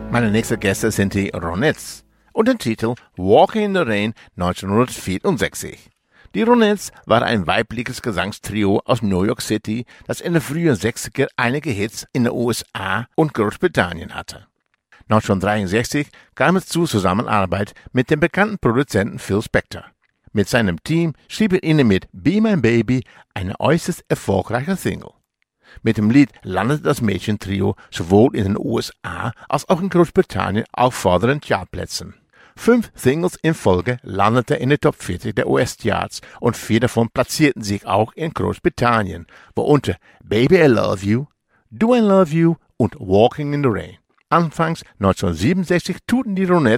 Meine nächsten Gäste sind die Ronettes und den Titel Walking in the Rain 1964. Die Ronettes waren ein weibliches Gesangstrio aus New York City, das in den frühen 60er einige Hits in den USA und Großbritannien hatte. 1963 kam es zur Zusammenarbeit mit dem bekannten Produzenten Phil Spector. Mit seinem Team schrieb er ihnen mit Be My Baby eine äußerst erfolgreiche Single. Mit dem Lied landete das Mädchentrio sowohl in den USA als auch in Großbritannien auf vorderen Chartplätzen. 5 Singles in Folge landeten in der Top 40 der US-Charts und 4 davon platzierten sich auch in Großbritannien, worunter Baby I Love You, Do I Love You und Walking in the Rain. Anfangs 1967 tourten die Ronettes